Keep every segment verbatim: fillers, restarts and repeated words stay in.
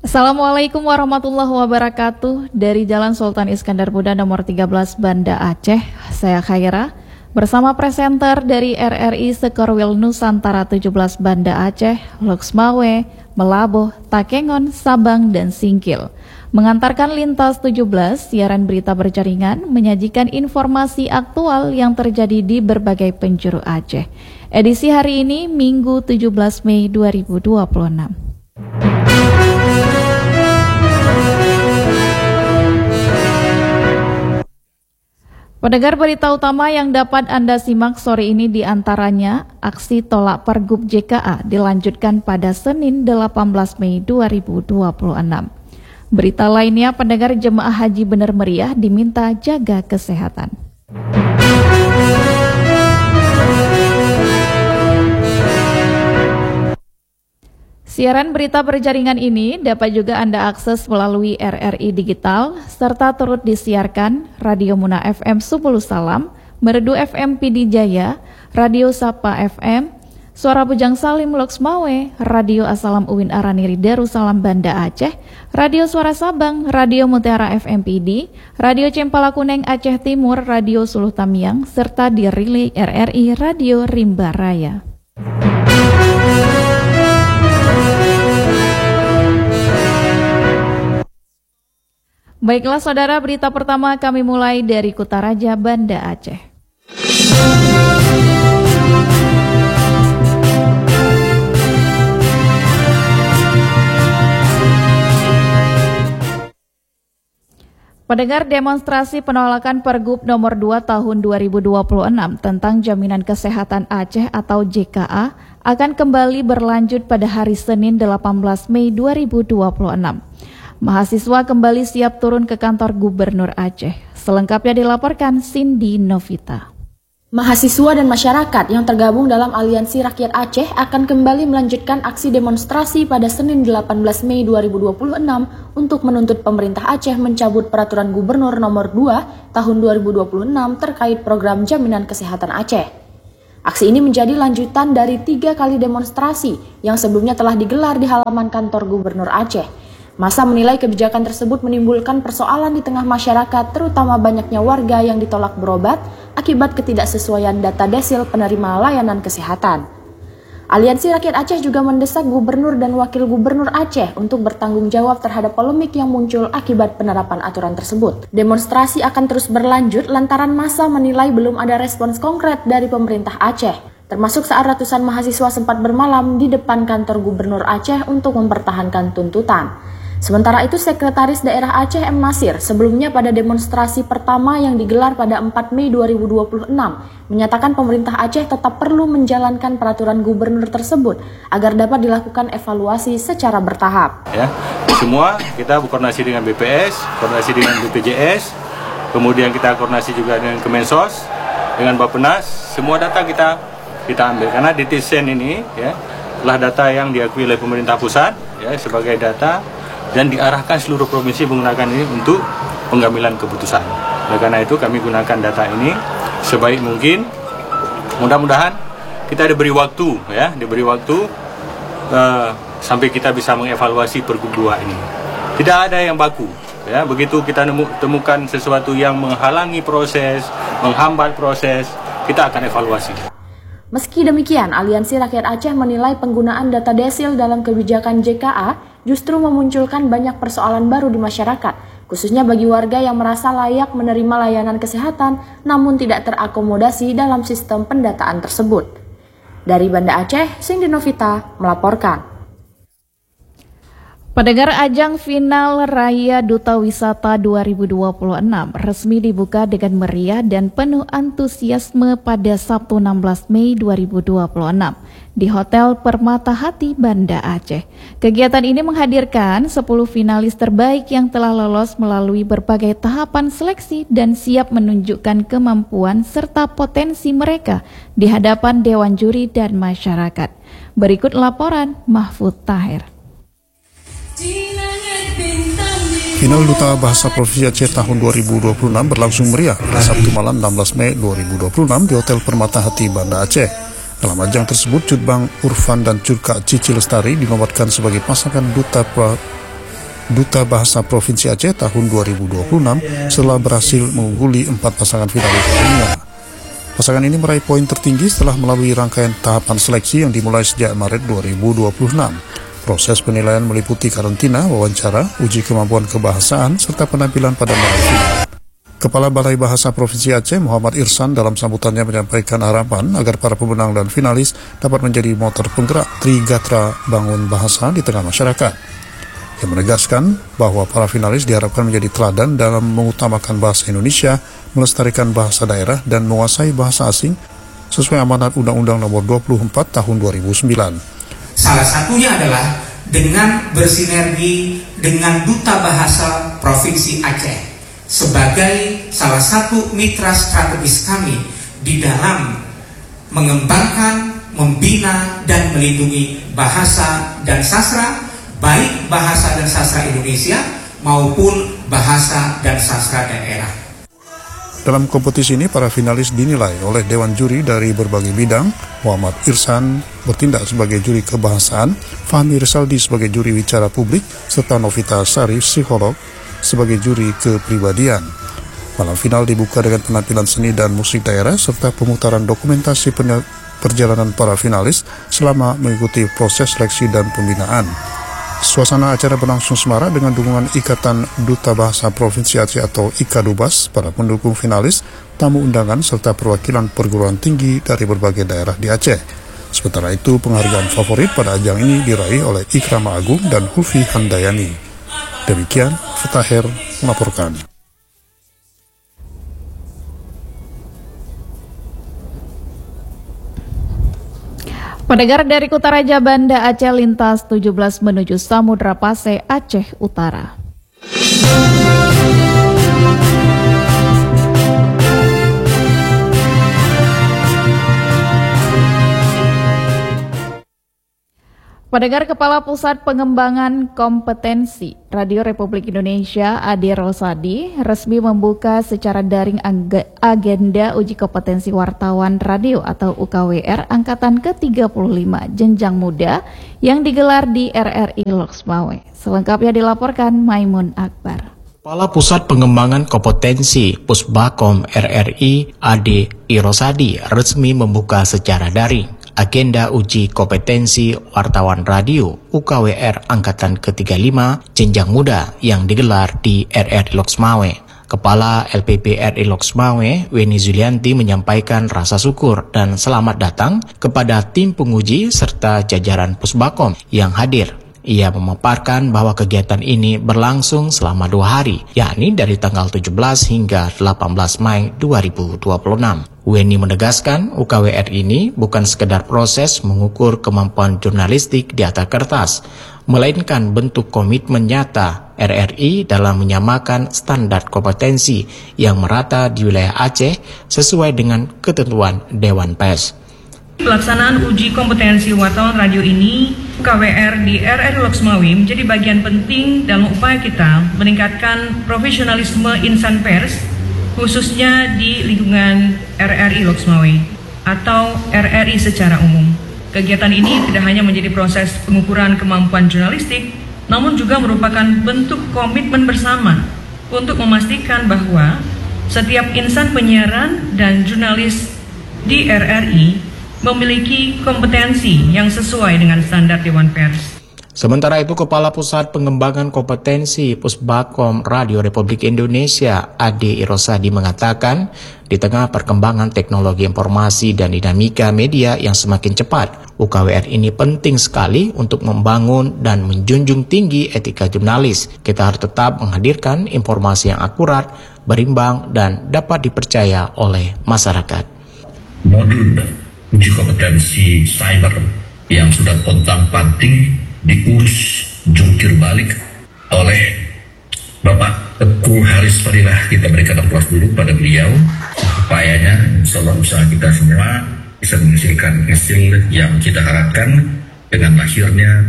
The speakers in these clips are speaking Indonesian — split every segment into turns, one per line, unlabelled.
Assalamualaikum warahmatullahi wabarakatuh. Dari Jalan Sultan Iskandar Muda nomor tiga belas Banda Aceh, saya Khaira bersama presenter dari R R I Sekorwil Nusantara tujuh belas Banda Aceh, Loksmawe, Melaboh, Takengon, Sabang, dan Singkil. Mengantarkan lintas tujuh belas, siaran berita berjaringan menyajikan informasi aktual yang terjadi di berbagai penjuru Aceh. Edisi hari ini, Minggu tujuh belas Mei dua ribu dua puluh enam. Pendengar, berita utama yang dapat Anda simak sore ini diantaranya aksi tolak Pergub J K A dilanjutkan pada Senin delapan belas Mei dua ribu dua puluh enam. Berita lainnya, pendengar, jemaah haji Bener Meriah diminta jaga kesehatan. Siaran berita berjaringan ini dapat juga Anda akses melalui R R I Digital, serta turut disiarkan Radio Muna F M Sepuluh Salam, Merdu F M Pidi Jaya, Radio Sapa F M, Suara Bujang Salim Loksmawe, Radio Asalam Uwin Araniri Darussalam Banda Aceh, Radio Suara Sabang, Radio Mutiara F M Pidi, Radio Cempala Kuneng Aceh Timur, Radio Suluh Tamiang, serta di relay R R I Radio Rimba Raya. Baiklah saudara, berita pertama kami mulai dari Kutaraja, Banda Aceh. Pendengar, demonstrasi penolakan Pergub nomor dua tahun dua ribu dua puluh enam tentang Jaminan Kesehatan Aceh atau J K A akan kembali berlanjut pada hari Senin delapan belas Mei dua ribu dua puluh enam. Mahasiswa kembali siap turun ke kantor Gubernur Aceh. Selengkapnya dilaporkan Cindy Novita.
Mahasiswa dan masyarakat yang tergabung dalam Aliansi Rakyat Aceh akan kembali melanjutkan aksi demonstrasi pada Senin delapan belas Mei dua ribu dua puluh enam untuk menuntut pemerintah Aceh mencabut Peraturan Gubernur nomor dua tahun dua ribu dua puluh enam terkait program Jaminan Kesehatan Aceh. Aksi ini menjadi lanjutan dari tiga kali demonstrasi yang sebelumnya telah digelar di halaman kantor Gubernur Aceh. Masa menilai kebijakan tersebut menimbulkan persoalan di tengah masyarakat, terutama banyaknya warga yang ditolak berobat akibat ketidaksesuaian data desil penerima layanan kesehatan. Aliansi Rakyat Aceh juga mendesak Gubernur dan Wakil Gubernur Aceh untuk bertanggung jawab terhadap polemik yang muncul akibat penerapan aturan tersebut. Demonstrasi akan terus berlanjut lantaran masa menilai belum ada respons konkret dari pemerintah Aceh, termasuk saat ratusan mahasiswa sempat bermalam di depan kantor Gubernur Aceh untuk mempertahankan tuntutan. Sementara itu, Sekretaris Daerah Aceh M. Nasir sebelumnya pada demonstrasi pertama yang digelar pada empat Mei dua ribu dua puluh enam menyatakan pemerintah Aceh tetap perlu menjalankan peraturan gubernur tersebut agar dapat dilakukan evaluasi secara bertahap.
Ya, semua kita berkoordinasi dengan B P S, koordinasi dengan B P J S, kemudian kita koordinasi juga dengan Kemensos, dengan Bappenas, semua data kita kita ambil karena D T S E N ini ya telah data yang diakui oleh pemerintah pusat ya sebagai data dan diarahkan seluruh provinsi menggunakan ini untuk pengambilan keputusan. Oleh karena itu kami gunakan data ini sebaik mungkin. Mudah-mudahan kita diberi waktu ya, diberi waktu uh, sampai kita bisa mengevaluasi Pergub dua ini. Tidak ada yang baku ya. Begitu kita nemu, temukan sesuatu yang menghalangi proses, menghambat proses, kita akan evaluasi.
Meski demikian, Aliansi Rakyat Aceh menilai penggunaan data desil dalam kebijakan J K A justru memunculkan banyak persoalan baru di masyarakat, khususnya bagi warga yang merasa layak menerima layanan kesehatan namun tidak terakomodasi dalam sistem pendataan tersebut. Dari Banda Aceh, Cindy Novita melaporkan.
Pendengar, ajang final Raya Duta Wisata dua ribu dua puluh enam resmi dibuka dengan meriah dan penuh antusiasme pada Sabtu enam belas Mei dua ribu dua puluh enam di Hotel Permata Hati, Banda Aceh. Kegiatan ini menghadirkan sepuluh finalis terbaik yang telah lolos melalui berbagai tahapan seleksi dan siap menunjukkan kemampuan serta potensi mereka di hadapan Dewan Juri dan masyarakat. Berikut laporan Mahfud Tahir.
Final Duta Bahasa Provinsi Aceh tahun dua ribu dua puluh enam berlangsung meriah pada Sabtu malam enam belas Mei dua ribu dua puluh enam di Hotel Permata Hati, Banda Aceh. Dalam ajang tersebut, Cutbang Urfan dan Curka Cici Lestari dinobatkan sebagai pasangan Duta Duta Bahasa Provinsi Aceh tahun dua ribu dua puluh enam setelah berhasil mengungguli empat pasangan finalis lainnya. Pasangan ini meraih poin tertinggi setelah melalui rangkaian tahapan seleksi yang dimulai sejak Maret dua ribu dua puluh enam. Proses penilaian meliputi karantina, wawancara, uji kemampuan kebahasaan, serta penampilan pada malam final. Kepala Balai Bahasa Provinsi Aceh, Muhammad Irsan, dalam sambutannya menyampaikan harapan agar para pemenang dan finalis dapat menjadi motor penggerak Trigatra Bangun Bahasa di tengah masyarakat. Yang menegaskan bahwa para finalis diharapkan menjadi teladan dalam mengutamakan bahasa Indonesia, melestarikan bahasa daerah, dan menguasai bahasa asing sesuai amanat Undang-Undang Nomor dua puluh empat Tahun dua ribu sembilan.
Salah satunya adalah dengan bersinergi dengan Duta Bahasa Provinsi Aceh sebagai salah satu mitra strategis kami di dalam mengembangkan, membina, dan melindungi bahasa dan sastra, baik bahasa dan sastra Indonesia maupun bahasa dan sastra daerah.
Dalam kompetisi ini, para finalis dinilai oleh Dewan Juri dari berbagai bidang. Muhammad Irsan bertindak sebagai juri kebahasaan, Fahmi Risaldi sebagai juri wicara publik, serta Novita Sari, psikolog, sebagai juri kepribadian. Malam final dibuka dengan penampilan seni dan musik daerah serta pemutaran dokumentasi perjalanan para finalis selama mengikuti proses seleksi dan pembinaan. Suasana acara berlangsung semarak dengan dukungan Ikatan Duta Bahasa Provinsi Aceh atau IKADUBAS, para pendukung finalis, tamu undangan, serta perwakilan perguruan tinggi dari berbagai daerah di Aceh. Sementara itu, penghargaan favorit pada ajang ini diraih oleh Ikrama Agung dan Hulfi Handayani. Demikian, Fatahir melaporkan.
Pendengar, dari Kutaraja Banda Aceh lintas tujuh belas menuju Samudra Pasai, Aceh Utara. Pendengar, Kepala Pusat Pengembangan Kompetensi Radio Republik Indonesia Ade Rosadi resmi membuka secara daring agenda uji kompetensi wartawan radio atau U K W R angkatan ke tiga puluh lima jenjang muda yang digelar di R R I Loksmawe. Selengkapnya dilaporkan Maimun Akbar.
Kepala Pusat Pengembangan Kompetensi Pusbakom R R I Ade Rosadi resmi membuka secara daring agenda uji kompetensi wartawan radio U K W R angkatan ke tiga puluh lima jenjang muda yang digelar di R R I Loksmawe. Kepala L P P R I Loksmawe, Weni Zulianti, menyampaikan rasa syukur dan selamat datang kepada tim penguji serta jajaran Pusbakom yang hadir. Ia memaparkan bahwa kegiatan ini berlangsung selama dua hari, yakni dari tanggal tujuh belas hingga delapan belas Mei dua ribu dua puluh enam. Weni menegaskan U K W R ini bukan sekedar proses mengukur kemampuan jurnalistik di atas kertas, melainkan bentuk komitmen nyata R R I dalam menyamakan standar kompetensi yang merata di wilayah Aceh sesuai dengan ketentuan Dewan Pers.
Pelaksanaan uji kompetensi wartawan radio ini, U K W R di R R I Loksmawe menjadi bagian penting dalam upaya kita meningkatkan profesionalisme insan pers, khususnya di lingkungan R R I Loksmawe atau R R I secara umum. Kegiatan ini tidak hanya menjadi proses pengukuran kemampuan jurnalistik, namun juga merupakan bentuk komitmen bersama untuk memastikan bahwa setiap insan penyiaran dan jurnalis di R R I memiliki kompetensi yang sesuai dengan standar Dewan Pers.
Sementara itu, Kepala Pusat Pengembangan Kompetensi Pusbakom Radio Republik Indonesia Ade Rosadi mengatakan, di tengah perkembangan teknologi informasi dan dinamika media yang semakin cepat, U K W R ini penting sekali untuk membangun dan menjunjung tinggi etika jurnalis. Kita harus tetap menghadirkan informasi yang akurat, berimbang, dan dapat dipercaya oleh masyarakat.
Modul uji kompetensi cyber yang sudah pontang-panting diurus jungkir balik oleh Bapak Teguh Haris Fadilah. Kita berikan aplaus dulu pada beliau. Upayanya, insyaallah usaha kita semua bisa menghasilkan hasil yang kita harapkan dengan lahirnya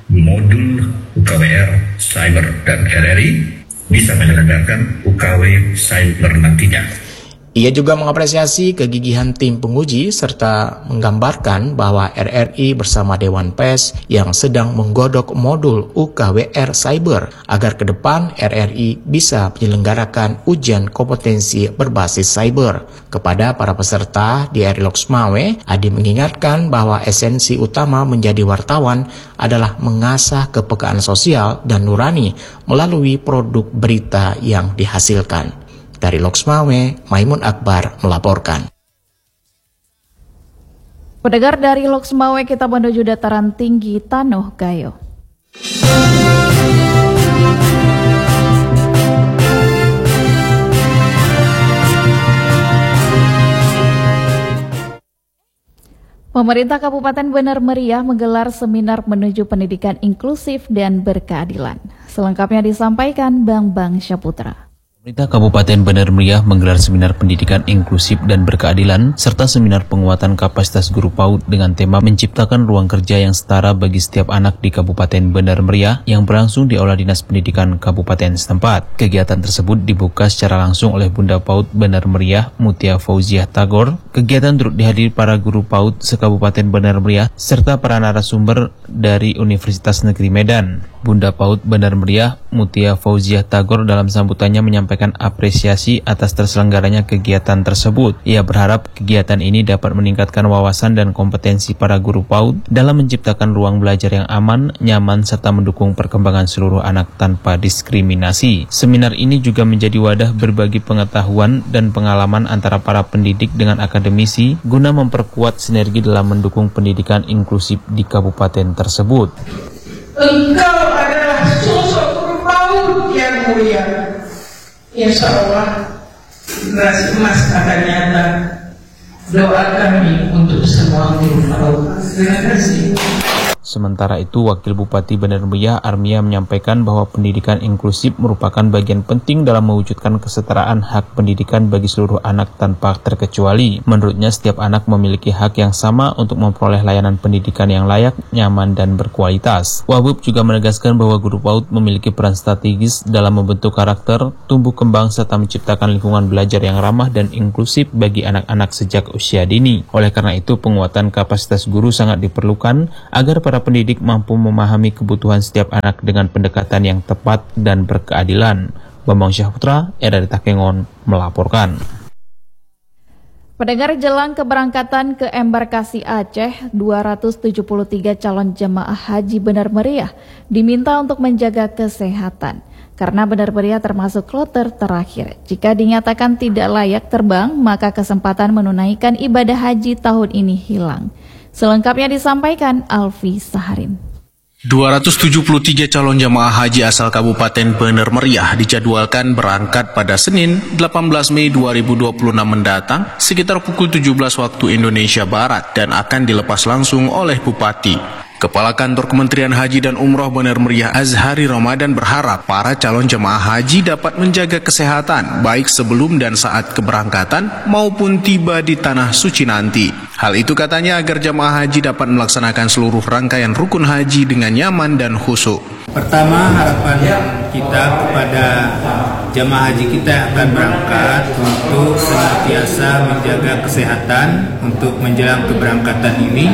modul U K W R Cyber dan R R I bisa menyelenggarakan U K W Cyber nantinya.
Ia juga mengapresiasi kegigihan tim penguji serta menggambarkan bahwa R R I bersama Dewan Pers yang sedang menggodok modul U K W R Cyber agar ke depan R R I bisa menyelenggarakan ujian kompetensi berbasis cyber. Kepada para peserta di R I Loksmawe, Adi mengingatkan bahwa esensi utama menjadi wartawan adalah mengasah kepekaan sosial dan nurani melalui produk berita yang dihasilkan. Dari Loksmawe, Maimun Akbar melaporkan.
Pendengar, dari Loksmawe kita menuju dataran tinggi Tanoh Gayo. Pemerintah Kabupaten Bener Meriah menggelar seminar menuju pendidikan inklusif dan berkeadilan. Selengkapnya disampaikan Bang Bang Syaputra.
Pemerintah Kabupaten Bener Meriah menggelar seminar pendidikan inklusif dan berkeadilan serta seminar penguatan kapasitas guru PAUD dengan tema menciptakan ruang kerja yang setara bagi setiap anak di Kabupaten Bener Meriah yang berlangsung di Aula Dinas Pendidikan Kabupaten setempat. Kegiatan tersebut dibuka secara langsung oleh Bunda PAUD Bener Meriah Mutia Fauziah Tagor. Kegiatan turut dihadiri para guru PAUD se-Kabupaten Bener Meriah serta para narasumber dari Universitas Negeri Medan. Bunda PAUD Bener Meriah Mutia Fauziah Tagor dalam sambutannya menyampaikan apresiasi atas terselenggaranya kegiatan tersebut. Ia berharap kegiatan ini dapat meningkatkan wawasan dan kompetensi para guru PAUD dalam menciptakan ruang belajar yang aman, nyaman, serta mendukung perkembangan seluruh anak tanpa diskriminasi. Seminar ini juga menjadi wadah berbagi pengetahuan dan pengalaman antara para pendidik dengan akademisi guna memperkuat sinergi dalam mendukung pendidikan inklusif di kabupaten tersebut.
Engkau adalah sosok guru PAUD yang mulia. Insya Allah generasi emas akan nyata. Doa kami untuk semua guru PAUD. Terima kasih.
Sementara itu, Wakil Bupati Bener Meriah Armia menyampaikan bahwa pendidikan inklusif merupakan bagian penting dalam mewujudkan kesetaraan hak pendidikan bagi seluruh anak tanpa terkecuali. Menurutnya, setiap anak memiliki hak yang sama untuk memperoleh layanan pendidikan yang layak, nyaman, dan berkualitas. Wabub juga menegaskan bahwa guru PAUD memiliki peran strategis dalam membentuk karakter, tumbuh kembang, serta menciptakan lingkungan belajar yang ramah dan inklusif bagi anak-anak sejak usia dini. Oleh karena itu, penguatan kapasitas guru sangat diperlukan agar para Para pendidik mampu memahami kebutuhan setiap anak dengan pendekatan yang tepat dan berkeadilan. Bambang Syaputra, R R I Takengon, melaporkan.
Pendengar, jelang keberangkatan ke embarkasi Aceh, dua ratus tujuh puluh tiga calon jemaah haji Bener Meriah diminta untuk menjaga kesehatan. Karena Bener Meriah termasuk kloter terakhir. Jika dinyatakan tidak layak terbang, maka kesempatan menunaikan ibadah haji tahun ini hilang. Selengkapnya disampaikan Alfi Saharin.
dua ratus tujuh puluh tiga calon jamaah haji asal Kabupaten Bener Meriah dijadwalkan berangkat pada Senin delapan belas Mei dua ribu dua puluh enam mendatang sekitar pukul tujuh belas waktu Indonesia Barat dan akan dilepas langsung oleh Bupati. Kepala Kantor Kementerian Haji dan Umroh Bener Meriah Azhari Ramadan berharap para calon jemaah haji dapat menjaga kesehatan baik sebelum dan saat keberangkatan maupun tiba di Tanah Suci nanti. Hal itu katanya agar jemaah haji dapat melaksanakan seluruh rangkaian rukun haji dengan nyaman dan khusyuk.
Pertama, harapan kita kepada jemaah haji kita yang akan berangkat untuk senantiasa menjaga kesehatan untuk menjelang keberangkatan ini.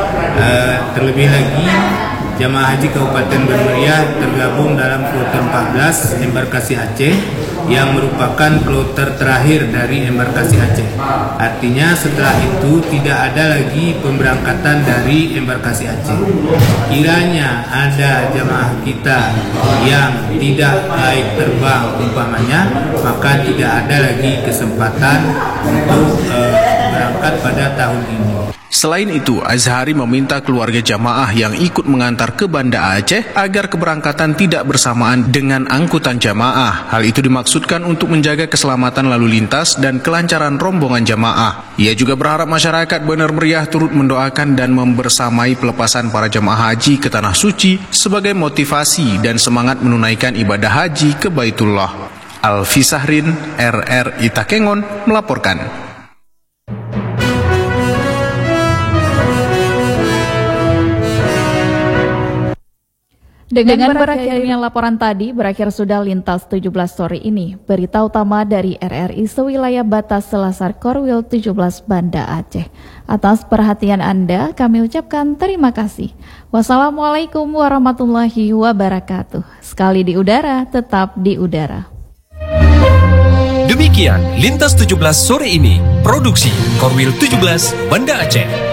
Uh, terlebih lagi, jemaah haji Kabupaten Bener Meriah tergabung dalam kloter empat belas embarkasi Aceh yang merupakan kloter terakhir dari embarkasi Aceh. Artinya setelah itu tidak ada lagi pemberangkatan dari embarkasi Aceh. Kiranya ada jemaah kita yang tidak layak terbang umpamanya, maka tidak ada lagi kesempatan untuk uh, berangkat pada tahun ini.
Selain itu, Azhari meminta keluarga jamaah yang ikut mengantar ke Banda Aceh agar keberangkatan tidak bersamaan dengan angkutan jamaah. Hal itu dimaksudkan untuk menjaga keselamatan lalu lintas dan kelancaran rombongan jamaah. Ia juga berharap masyarakat Bener Meriah turut mendoakan dan membersamai pelepasan para jamaah haji ke Tanah Suci sebagai motivasi dan semangat menunaikan ibadah haji ke Baitullah. Alfi Sahrin, R R I Takengon, melaporkan.
Dengan, Dengan berakhirnya laporan tadi, berakhir sudah Lintas tujuh belas sore ini. Berita utama dari R R I sewilayah batas Selasar Korwil tujuh belas Banda Aceh. Atas perhatian Anda, kami ucapkan terima kasih. Wassalamualaikum warahmatullahi wabarakatuh. Sekali di udara, tetap di udara.
Demikian Lintas tujuh belas sore ini, produksi Korwil tujuh belas Banda Aceh.